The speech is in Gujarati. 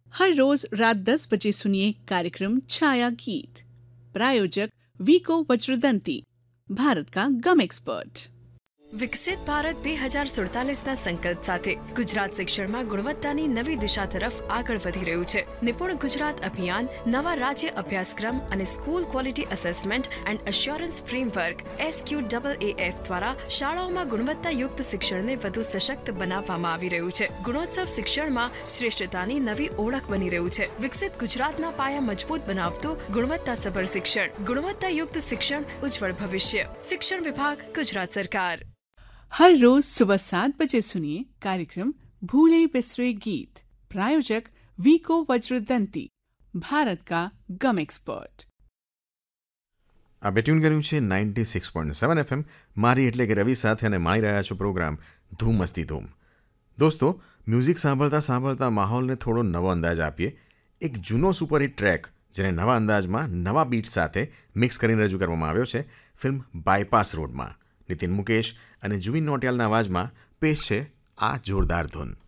हर रोज रात 10 बजे सुनिए कार्यक्रम छाया गीत। प्रायोजक वीको वज्रदंती, भारत का गम एक्सपर्ट। વિકસિત ભારત 2047ના સંકલ્પ સાથે ગુજરાત શિક્ષણમાં ગુણવત્તાની નવી દિશા તરફ આગળ વધી રહ્યું છે. નિપુણ ગુજરાત અભિયાન નવા રાજ્ય અભ્યાસક્રમ અને school quality assessment and assurance framework SQAAF દ્વારા શાળાઓમાં ગુણવત્તાયુક્ત શિક્ષણને વધુ સશક્ત બનાવવામાં આવી રહ્યું છે. ગુણોત્સવ શિક્ષણમાં શ્રેષ્ઠતાની નવી ઓળખ બની રહ્યું છે. વિકસિત ગુજરાતના પાયા મજબૂત બનાવતું ગુણવત્તાસભર શિક્ષણ, ગુણવત્તાયુક્ત શિક્ષણ, ઉજ્જવળ ભવિષ્ય. શિક્ષણ વિભાગ, ગુજરાત સરકાર. हर रोज सुबह 7 बजे सुनिए कार्यक्रम भूले बिसरे गीत। प्रायोजक वीको वज्रदंती, भारत का गम एक्सपर्ट. આ ટ્યુન કર્યું છે 96.7 FM મારી એટલે કે રવિ સાથે અને માણી રહ્યા છો પ્રોગ્રામ ધૂમ મસ્તી ધૂમ. દોસ્તો, મ્યુઝિક સાંભળતા સાંભળતા માહોલને થોડો નવો અંદાજ આપીએ. એક જૂનો સુપરહિટ ટ્રેક જેને નવા અંદાજમાં નવા બીટ સાથે મિક્સ કરીને રજૂ કરવામાં આવ્યો છે ફિલ્મ બાયપાસ રોડમાં. નીતિન મુકેશ અને જુબિન નોટિયાલના અવાજમાં પેશ છે આ જોરદાર ધૂન.